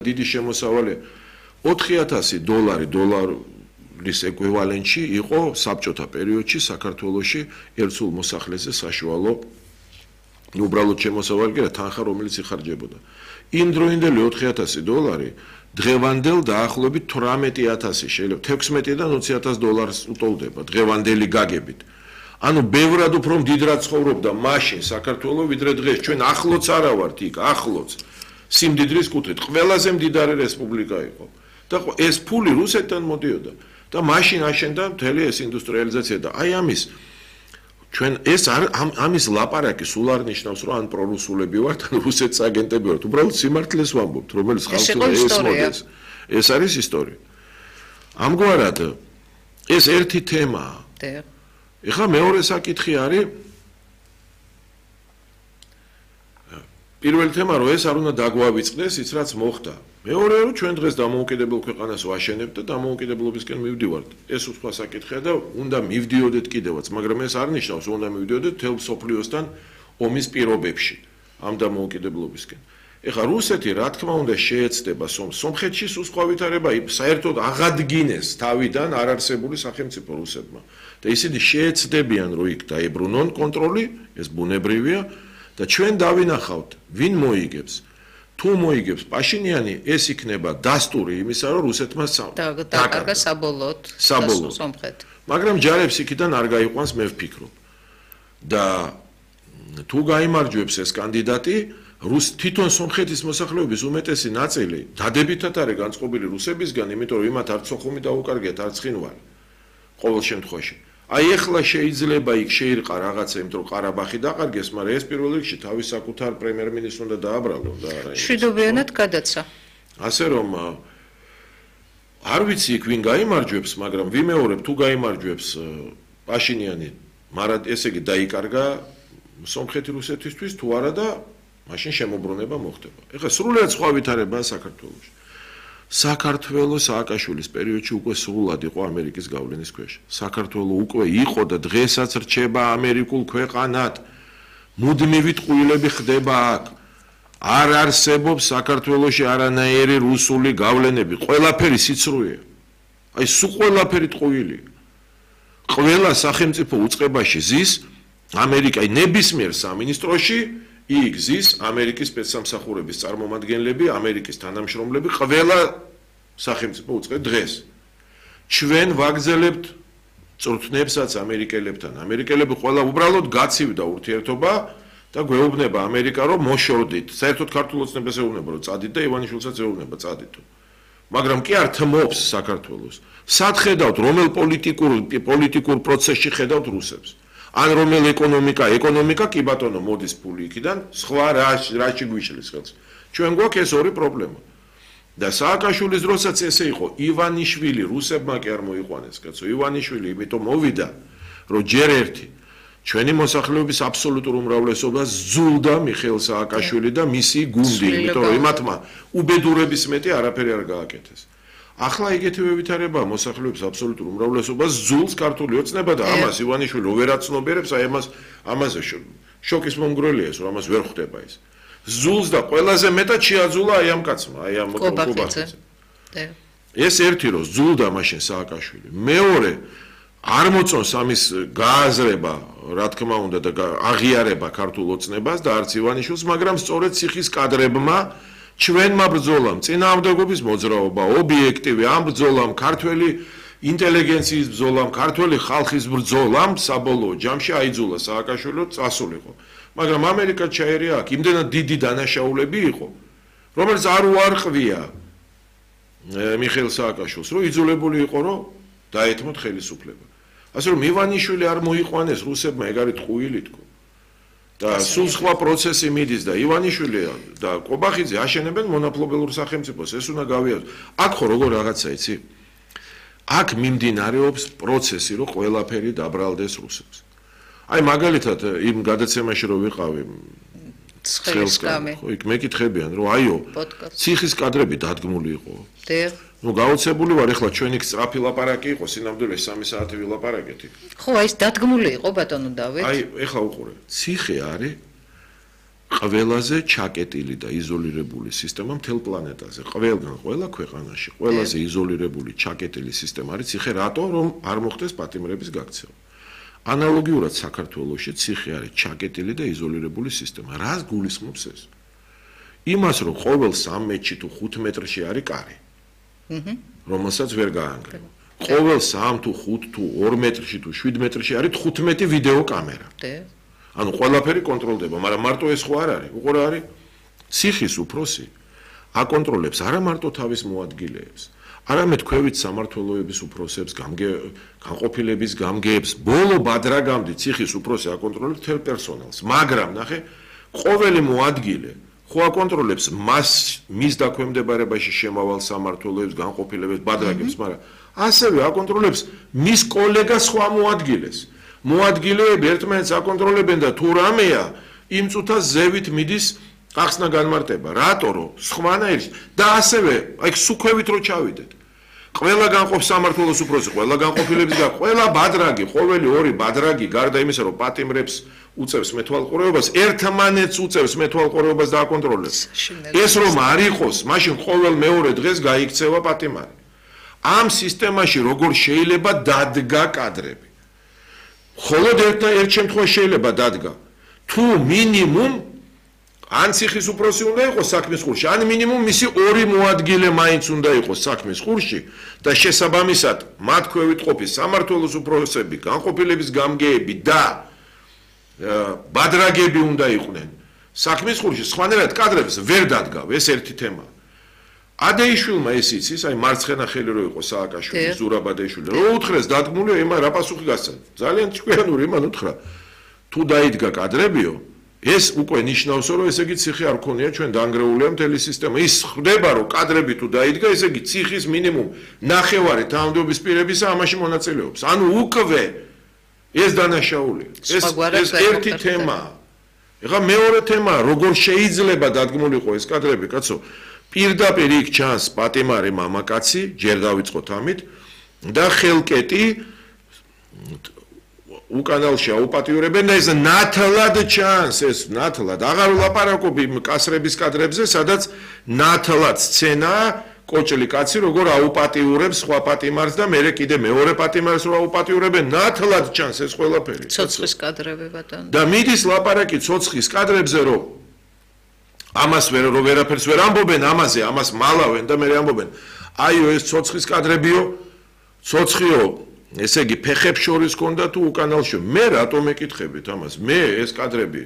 დიდი შემოსავალი $4,000 ეკვივალენტში იყო საბჭოთა პერიოდში საქართველოში ერთსულ მოსახლეზე საშუალო უბრალოდ შემოსავალი კი რა თანხა რომელიც იხარჯებოდა. იმ დროინდელი $4,000 დღევანდელ დაახლოებით 18,000 შეიძლება $16,000-დან $20,000 უტოლდება დღევანდელი გაგებით. ანუ ბევრად უფრო მდიდრად ცხოვრობდა მაშინ საქართველო ვიდრე დღეს ჩვენ ახლოც არა ვართ იქ ახლოც სიმდიდრის კუთხით ყველაზე მდიდარი რესპუბლიკა იყო და ეს ფული რუსეთთან მოდიოდა და მაშინ აშენდა მთელი ეს ინდუსტრიალიზაცია და აი ამის ჩვენ ეს ამის ლაპარაკი სულ არ ნიშნავს რომ ან პრორუსულები ვართ ან რუსეთის აგენტები ვართ უბრალოდ სიმართლეს ვამბობთ რომელიც ხალხს ესმოდეს ეს არის ისტორია ამგვარად ეს ერთი თემაა ეხლა მეორე საკითხი არის პირველი თემა რომ ეს არ უნდა დაგვავიწყდეს ის რაც მოხდა მეორე რომ ჩვენ დღეს დამოუკიდებელ ქვეყანას ვაშენებთ და დამოუკიდებლობისკენ მივდივართ ეს უფრო საკითხია და უნდა მივდიოდეთ კიდევაც მაგრამ ეს არ ნიშნავს რომ უნდა მივდიოდეთ თელ სოფლიოსთან ომის პირობებში ამ დამოუკიდებლობისკენ ეხლა რუსეთი რა თქმა უნდა შეეცდება სომხეთში სულ სხვა ვითარება საერთოდ აღადგინეს თავიდან არარსებული სახელმწიფო რუსებმა და ისინი შეეცდებიან რომ იქ დაებრუნონ კონტროლი ეს ბუნებრივია და ჩვენ დავინახავთ ვინ მოიგებს თუ მოიგებს პაშინიანი ეს იქნება დასტური იმისა რომ რუსეთმა დაკარგა საბოლოოდ სომხეთ მაგრამ ჯარებს იქიდან არ გაიყვანს მე ვფიქრობ და თუ გაიმარჯვებს ეს კანდიდატი თვითონ სომხეთის მოსახლეობის უმეტესი ნაწილი დადებითად არის განწყობილი რუსებისგან იმიტომ რომ იმათ არც სოხუმი დაუკარგეთ არც ცხინვალი ყოველ შემთხვევაში აი ეხლა შეიძლება იქ შეირყა რაღაცა იმიტომ რომ ყარაბაღი დაყარგეს მაგრამ ეს პირველ რიგში თავის საკუთარ პრემიერ-მინისტრს უნდა დააბრალოს და არა შვიდობიანად გადაცა ასე რომ არ ვიცი იქ ვინ გაიმარჯვებს მაგრამ ვიმეორებ თუ გაიმარჯვებს პაშინიანი მაგრამ ესე იგი დაიკარგა სომხეთი რუსეთისთვის თუ არა და მაშინ შემოbrunება მოხდება ეხლა სრულად სხვა ვითარებაა საქართველოში საქართველოს სააკაშვილის პერიოდში უკვე სრულად იყო ამერიკის გავლენის ქვეშ. საქართველო უკვე იყო და დღესაც რჩება ამერიკულ ქვეყანად. მუდმივი ტყუილები ხდება აქ. არ არსებობს საქართველოში არანაირი რუსული გავლენები. ყველაფერი სიცრუეა. აი სულ ყველაფერი ტყუილია. ყველა სახელმწიფო უწყებაში ზის ამერიკა ნებისმიერ სამინისტროში იქ ზის ამერიკის სპეცსამსახურების წარმომადგენლები, ამერიკის თანამშრომლები, ყველა სახელმწიფო უწყება დღეს. ჩვენ ვაგზელებთ წვრთნებსაც ამერიკელებთან. ამერიკელები ყველა უბრალოდ გაცივდა ურთიერთობა და გვეუბნება ამერიკა რომ მოშორდით. საერთოდ ქართულ ოცნებას ეუბნება რომ წადით და ივანიშვილსაც ეუბნება წადით. მაგრამ კი არ თმობს საქართველოს. სად ხედავთ რომელ პოლიტიკურ პროცესში ხედავთ რუსებს? ან რომელ ეკონომიკა კი ბატონო მოდის ფული იქიდან სხვა რაში გვიშლის ხელს ჩვენ გვაქვს ეს ორი პრობლემა და სააკაშვილის დროსაც ესე იყო ივანიშვილი რუსებმა კი არ მოიყვანეს კაცო ივანიშვილი იმიტომ მოვიდა რომ ჯერ ერთი ჩვენი მოსახლეობის აბსოლუტურ უმრავლესობას ზულდა მიხეილ სააკაშვილი და მისი გუნდი იმიტომ რომ იმათმა უბედურების მეტი არაფერი არ გააკეთეს ახლა ეგეთივე ვითარება მოსახლეობის აბსოლუტურ უმრავლესობას ზულს ქართული ოცნება და ამას ივანიშვილი ვერაცნობიერებს აი ამაზე შოკის მომგვრელია ეს რომ ამას ვერ ხვდება ეს ზულს და ყველაზე მეტად შეაძულა აი ამ კაცმა აი ამ კობახიძე ეს ერთი რომ ზულდა მაშინ სააკაშვილი მეორე არ მოწონს ამის გააზრება რა თქმა უნდა და აღიარება ქართულ ოცნებას და არც ივანიშვილს მაგრამ სწორედ ციხის კადრებმა ჩვენმა ბრძოლამ წინააღმდეგობის მოძრაობა ობიექტივი ამ ბრძოლამ ქართველი ინტელიგენციის ბრძოლამ ქართველი ხალხის ბრძოლამ საბოლოო ჯამში აიძულა სააკაშვილო წასულიყო მაგრამ ამერიკა ჩაერია აქ იმდენად დიდი დანაშაულები იყო რომელიც არ უარყვია მიხეილ სააკაშვილს რომ იძულებული იყო რომ დაეთმოთ ხელისუფლება ასე რომ ივანიშვილი არ მოიყვანეს რუსებმა ეგ არის ტყუილი თქო და სულ სხვა პროცესი მიდის და ივანიშვილი და კობახიძე აშენებენ მონაპლობელურ სახელმწიფოს ეს უნდა გავიაზროთ აქ ხო როგორ რაღაცა იცი აქ მიმდინარეობს პროცესი რომ ყველაფერი დაბრალდეს რუსებს აი მაგალითად იმ გადაცემაში რომ ვიყავი ცხელსკამი ხო იქ მეკითხებიან რომ აიო ციხის კადრები დადგმული იყო ну გაოცებული ვარ ეხლა ჩვენი სწრაფი ლაპარაკი იყო სინამდვილეში 3 საათი ვილაპარაკეთ იქ ხო აი ეს დადგმული იყო ბატონო დავით აი ეხლა უყურე ციხე არის ყველაზე ჩაკეტილი და იზოლირებული სისტემა მთელ პლანეტაზე. ყველა ქვეყანაში, ყველაზე იზოლირებული ჩაკეტილი სისტემა არის ციხე, რატო რომ არ მოხდეს პატიმრების გაქცევა. ანალოგიურად საქართველოში ციხე არის ჩაკეტილი და იზოლირებული სისტემა. რას გულისხმობს ეს? იმას, რომ ყოველ 3 მეტრში თუ 5 მეტრში არის კარი. რომელსაც ვერ გაანგრევ. ყოველ 3 თუ 5 თუ 2 მეტრში თუ 7 მეტრში არის 15 ვიდეო კამერა. ანუ ყველაფერი კონტროლდება, მაგრამ მარტო ეს ხო არ არის. უყურე არის ციხის უფროსი აკონტროლებს არა მარტო თავის მოადგილეებს, არამედ ქვევით სამმართველოების უფროსებს, განყოფილების გამგეებს, ბოლო ბადრაგამდე ციხის უფროსი აკონტროლებს მთელ პერსონალს. მაგრამ ნახე, ყოველი მოადგილე ხო აკონტროლებს მის დაქვემდებარებაში შემავალ სამმართველოებს, განყოფილებას, ბადრაგებს, მაგრამ ასევე აკონტროლებს მის კოლეგას სხვა მოადგილეს. მოადგილეები ერთმანეთს აკონტროლებენ და თუ რამეა, იმ წუთას ზევით მიდის ახსნა განმარტება. რატო რომ სხვანაირს და ასევე აი სუქვევით რო ჩავიდეთ. ყველა განყოფ სამმართველოს უფროსი, ყველა განყოფილების და ყველა ბადრაგი, ყოველი ორი ბადრაგი გარდა იმისა რომ პატიმრებს უწევს მეთვალყურეობას, ერთმანეთს უწევს მეთვალყურეობას და აკონტროლებს. ეს რომ არ იყოს, მაშინ ყოველ მეორე დღეს გაიქცევა პატიმარი. ამ სისტემაში როგორ შეიძლება დადგა კადრები? მხოლოდ ერთ შემთხვევაში შეიძლება დადგა. თუ მინიმუმ ან ციხის უფროსი უნდა იყოს საქმის ხურში, ან მინიმუმ მისი ორი მოადგილე მაინც უნდა იყოს საქმის ხურში და შესაბამისად მათ ქვევით ყოფის სამმართველოს უფროსები, განყოფილების გამგეები და ბადრაგები უნდა იყვნენ საქმის ხურში, სხვანაირად კადრებს ვერ დადგავ, ეს ერთი თემა. ადეიშვილმა ეს იცის, აი მარცხენა ხელი რო იყო სააკაშვილი, ზურაბ ადეიშვილი, რო უთხრეს დადგმული, იმან რა პასუხი გასცა. ძალიან ჭკვიანური იმან უთხრა. თუ დაიდგა კადრებიო, ეს უკვე ნიშნავს, რომ ესე იგი ციხე არ ქონია ჩვენ დაანგრეულია მთელი სისტემა. ის ხვდება, რომ კადრები თუ დაიდგა, ესე იგი ციხის მინიმუმ ნახევარი თანამდებობის პირებისა ამაში მონაწილეობს. ანუ უკვე ეს დანაშაულია. ეს ერთი თემაა. ეხლა მეორე თემა, როგორ შეიძლება დადგმულიყო ეს კადრები, კაცო? პირდაპირ იქ ჩანს პატიმარი მამაკაცი, ჯერ დავიწყოთ ამით და ხელკეტი უკანალში აუპატიურებენ და ეს ნათლად ჩანს, ეს ნათლად. აღარ ვლაპარაკობ იმ კასრების კადრებზე, სადაც ნათლად სცენა კოჭლი კაცი როგორ აუპატიურებს სხვა პატიმარს და მერე კიდე მეორე პატიმარს რო აუპატიურებენ, ნათლად ჩანს ეს ყველაფერი. ცოცხლის კადრები ბატონო. და მიდის ლაპარაკი ცოცხლის კადრებზე, რომ ამას ვერაფერს ვერ ამბობენ ამაზე, ამას მალავენ და მერე ამბობენ. აიო ეს ცოცხლის კადრებიო, ცოცხიო, ესე იგი ფეხებს შორის ქონდა თუ უკანალში. მე რატო მეკითხებით ამას? მე ეს კადრები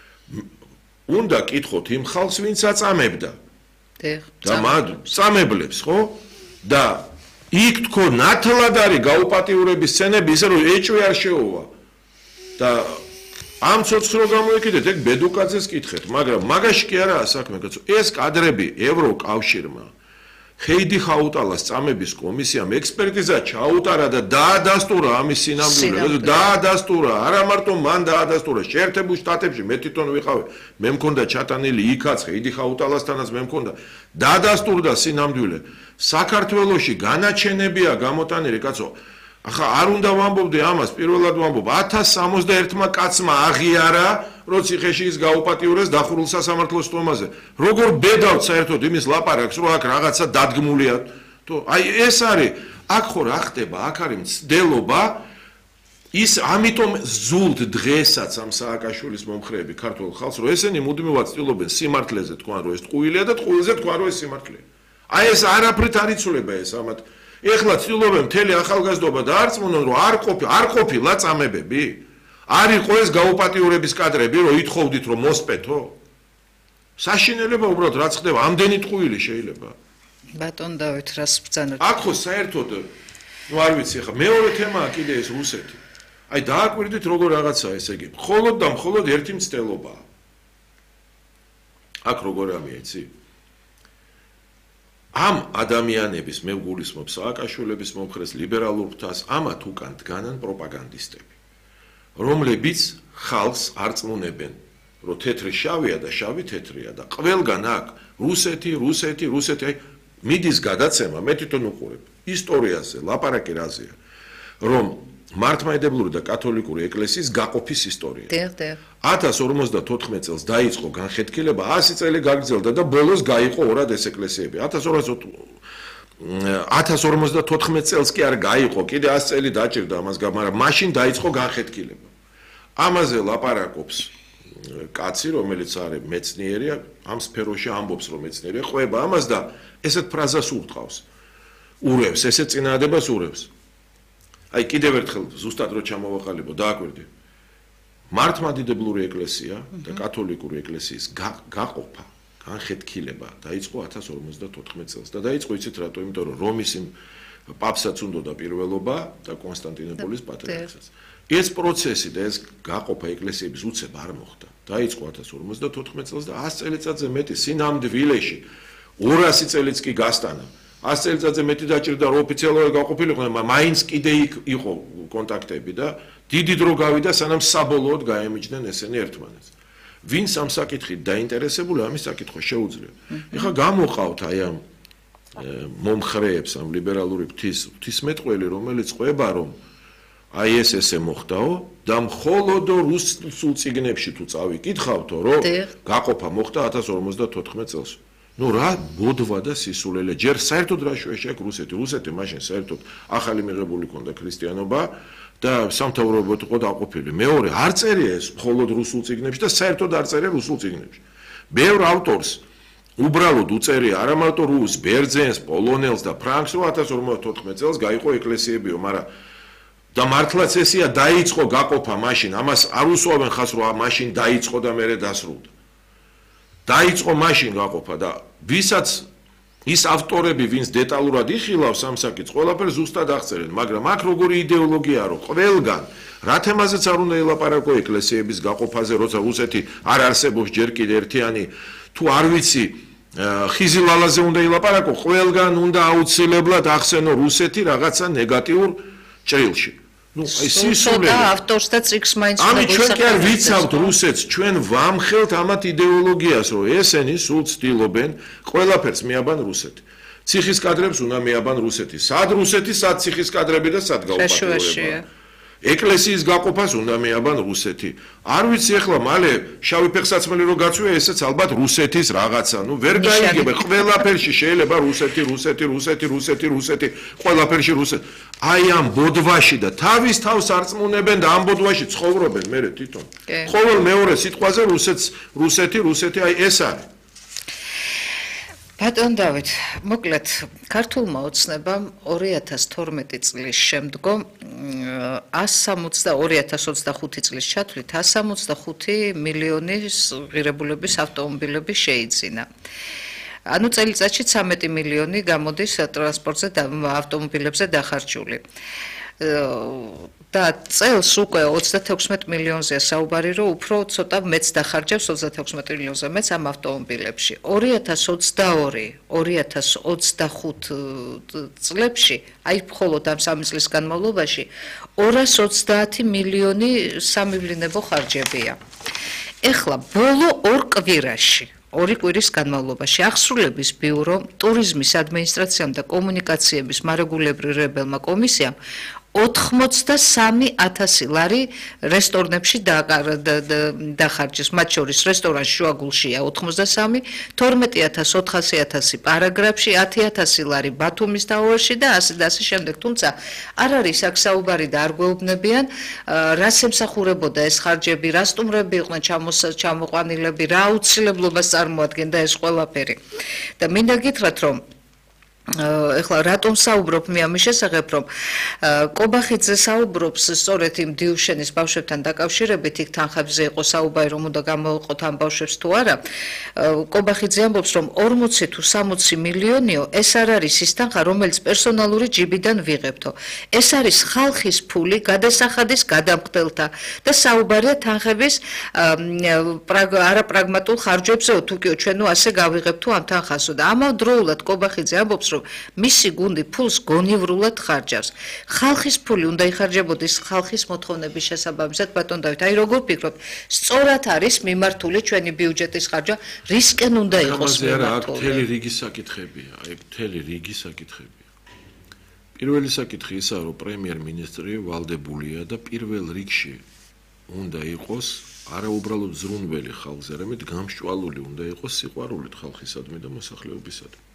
უნდა კითხოთ იმ ხალხს, ვინც აწამებდა. და მათ წამებლებს, ხო? და იქ თქო ნათლად არის გაუპატიურების სცენები, ისე რომ ეჭვი არ შეოვა. და ამ ცოცხს რო გამოიკიდეთ, ეგ ბედუკაძეს კითხეთ, მაგრამ მაგაში კი არაა საქმე, კაცო. ეს კადრები ევროკავშირმა ჰეიდი ხაუტალას წამების კომისიამ ექსპერტიზა ჩაუტარა და დაადასტურა ამის სინამდვილე, დაადასტურა, არა მარტო მან დაადასტურა, შეერთებულ შტატებში მე თვითონ ვიყავი, მე მქონდა ჩატანილი იქაც ჰეიდი ხაუტალასთანაც მე მქონდა, დაადასტურდა სინამდვილე. საქართველოში განაჩენებია გამოტანილი, კაცო. ახლა არ უნდა ვამბობდე ამას, პირველად ვამბობ 1061-მა კაცმა აღიარა, რომ ციხეში ის გაუპატიურეს დახურულ სასამართლოს სტომაზე. როგორ ბედავთ საერთოდ იმის ლაპარაკს, რომ აქ რაღაცა დადგმულია. აი ეს არის, აქ ხო რა ხდება, აქ არის მცდელობა. ის ამიტომ ზულთ დღესაც ამ სააკაშვილის მომხრეები ქართულ ხალხს, რომ ესენი მუდმივად ცდილობენ სიმართლეზე თქვან, რომ ეს ტყუილია და ტყუილზე თქვან, რომ ეს სიმართლეა. აი ეს არაფრით არ იცვლება ეს ამათ. ეხლა ცდილობენ მთელი ახალგაზრდობა დაარწმუნონ, რომ არ ყოფილა წამებები. არ იყო ეს გაუპატიურების კადრები, რომ ითხოვდით, რომ მოსპეთო. საშინელება უბრალოდ რაც ხდება, ამდენი ტყუილი შეიძლება. ბატონ დავით, რას ბრძანოთ? აქ ხო საერთოდ, ნუ არ ვიცი, ახლა მეორე თემაა კიდე ეს რუსეთი. აი დააკვირდით როგორ რაღაცაა ესე იგი. მხოლოდ და მხოლოდ ერთი მცდელობაა. აქ როგორ ამიეცი? ამ ადამიანების მე ვგულისხმობ სააკაშვილების მომხრეს ლიბერალურ ფრთას ამათ უკან დგანან პროპაგანდისტები, რომლებიც ხალხს არწმუნებენ, რომ თეთრი შავია და შავი თეთრია და ყველგან აქ რუსეთი, აი მიდის გადაცემა, მე თვითონ უყურებ ისტორიაზე, ლაპარაკი რაზეა, რომ მართლმადიდებლური და კათოლიკური ეკლესიის გაყოფის ისტორია. დიახ. 1054 წელს დაიწყო განხეთქილება, 100 წელი გაგრძელდა და ბოლოს გაიყო ორად ეს ეკლესიები. 1054 წელს კი არ გაიყო, კიდე 100 წელი დაჭირდა ამას, მაგრამ მაშინ დაიწყო განხეთქილება. ამაზე ლაპარაკობს კაცი, რომელიც არის მეცნიერი, ამ სფეროში ამბობს, რომ მეცნიერია, ყვება ამას და ესეთ ფრაზას ურტყავს. ურევს, ესეთ წინაადებას ურევს. აი კიდევ ერთხელ ზუსტად რო ჩამოვაყალიბო, დააკვირდი. მართლმადიდებლური ეკლესია და კათოლიკური ეკლესიის გაყოფა, განხეთქილება დაიწყო 1054 წელს და დაიწყო იცით რატო? იმიტომ რომ რომის იმ პაპსაც უნდოდა პირველობა და კონსტანტინოპოლის პატრიარქსაც. ეს პროცესი და ეს გაყოფა ეკლესიების უცებ არ მოხდა. დაიწყო 1054 წელს და 100 წელიწადზე მეტი სინამდვილეში 200 წელიც კი გასტანა. 100 წელიწადზე მეტი დაჭირდა რომ ოფიციალურად გაყოფილიყო, მაგრამ მაინც კიდე იყო კონტაქტები და დიდი დრო გავიდა სანამ საბოლოოდ გაემიჯნენ ესენი ერთმანეთს. ვინც ამ საკითხით დაინტერესებული, ამის საკითხვა შეუძლია. ეხლა გამოყავთ აი ამ მომხრეებს, ამ ლიბერალური ღვთისმეტყველი, რომელიც ყვება რომ აი ესე მოხდაო და მხოლოდ რუსულ წიგნებში თუ წავიკითხავთო, რომ გაყოფა მოხდა 1054 წელს. ნუ რა ბოდვა და სისულელე, ჯერ საერთოდ რა შეეშეკ რუსეთი. რუსეთი მაშინ საერთოდ ახალი მიღებული ქონდა ქრისტიანობა და სამთავროებად იყო დაყოფილი. მეორე არ წერია ეს მხოლოდ რუსულ წიგნებში და საერთოდ არ წერია რუსულ წიგნებში. ბევრ ავტორს უბრალოდ უწერია არა მარტო რუს, ბერძენს, პოლონელს და ფრანგს, რომ 1054 წელს გაიყო ეკლესიებიო, მაგრამ და მართლაც ესია დაიწყო გაყოფა მაშინ, ამას არ უსვამენ ხას რომ მაშინ დაიწყო და მერე დასრულდა. დაიწყო მაშინ გაყოფა და ვისაც ის ავტორები, ვინც დეტალურად იხილავს ამ საკითხს, ყველაფერს ზუსტად აღწერენ, მაგრამ აქ როგორი იდეოლოგია რო ყველგან, რა თემაზეც არ უნდა ელაპარაკო ეკლესიების გაყოფაზე, როცა რუსეთი არ არსებობს ჯერ კიდე ერთიანი, თუ არ ვიცი, ხიზილალაზე უნდა ელაპარაკო, ყველგან უნდა აუცილებლად ახსენო რუსეთი რაღაცა ნეგატიურ ჭრილში. Ну, აი სისულელე ავტორს და წიგნს მაინც ამით ჩვენ კი არ ვიცავთ რუსეთს, ჩვენ ვამხელთ ამათ იდეოლოგიას, რომ ესენი სულ ცდილობენ ყველაფერს მიაბან რუსეთი. ციხის კადრებს უნდა მიაბან რუსეთი. სად რუსეთი, სად ციხის კადრები და სად გაუპატრიურება. ეკლესიის გაყოფას უნდა მიაბან რუსეთი. არ ვიცი ახლა მალე შავი ფეხსაცმელი რო გაწვია, ესეც ალბათ რუსეთის რაღაცა. ნუ ვერ გაიგებ, ყველაფერში შეიძლება რუსეთი, ყველაფერში რუსეთი. აი ამ ბოდვაში და თავის თავს არწმუნებენ და ამ ბოდვაში ცხოვრობენ მერე თვითონ. ყოველ მეორე სიტყვაზე რუსეთი, აი ეს არის. ბატონ დავით, მოკლედ, ქართულმა ოცნებამ 2012 წლის შემდგომ 2025 წლის ჩათვლით 165 მილიონის ღირებულების ავტომობილები შეიძინა. ანუ წელიწადში 13 მილიონი გამოდის ტრანსპორტზე და ავტომობილებზე დახარჯული. და წელს უკვე 36 მილიონზეა საუბარი, რომ უფრო ცოტა მეც დახარჯავს 36 მილიონზე მეც ამ ავტომობილებში. 2025 წლებში, აი მხოლოდ ამ 3 წლის განმავლობაში 230 მილიონი სამივლინებო ხარჯებია. ეხლა ბოლო 2 კვირაში 2 კვირის განმავლობაში აღსრულების ბიურო ტურიზმის ადმინისტრაციამ და კომუნიკაციების მარეგულირებელმა კომისიამ 83,000 ლარი რესტორნებში დახარჯეს, მათ შორის რესტორან შუაგულშია 83, 12,400 პარაგრაფში, 10,000 ლარი ბათუმის ტაუერში და ასე და ასე შემდეგ. თუმცა არ არის აქ საუბარი და არ გვეუბნებიან, რას ემსახურებოდა ეს ხარჯები, რა სტუმრები იყვნენ ჩამოყვანილები, რა აუცილებლობას წარმოადგენდა ეს ყველაფერი. და მინდა გითხრათ, რომ ეხლა რატომ საუბრობ მე ამის შესახებ, რომ კობახიძე საუბრობს სწორედ იმ დიუშენის ბავშვებთან დაკავშირებით, იქ თანხებზე იყო საუბარი, რომ უნდა გამოეყოთ ამ ბავშვებს თუ არა. კობახიძე ამბობს, რომ 40 თუ 60 მილიონიო ეს არ არის ის თანხა, რომელიც პერსონალური ჯიბიდან ვიღებთო. ეს არის ხალხის ფული, გადასახადის გადამხდელთა და საუბარია თანხების არაპრაგმატულ ხარჯებსო, თუკი ჩვენ ასე გავიღებთ თუ ამ თანხასო და ამავდროულად კობახიძე ამბობს, რომ მისი გუნდი ფულს გონივრულად ხარჯავს. ხალხის ფული უნდა იხარჯებოდეს ხალხის მოთხოვნების შესაბამისად, ბატონ დავით, აი როგორ ფიქრობთ, სწორად არის მიმართული ჩვენი ბიუჯეტის ხარჯვა, რისკენ უნდა იყოს მიმართული? მთელი რიგი საკითხებია, აი მთელი რიგი საკითხებია. პირველი საკითხი ისაა, რომ პრემიერ-მინისტრი ვალდებულია და პირველ რიგში უნდა იყოს არა უბრალოდ ზრუნველი ხალხზე, არამედ გამსჭვალული უნდა იყოს სიყვარულით ხალხისადმი და მოსახლეობისადმი.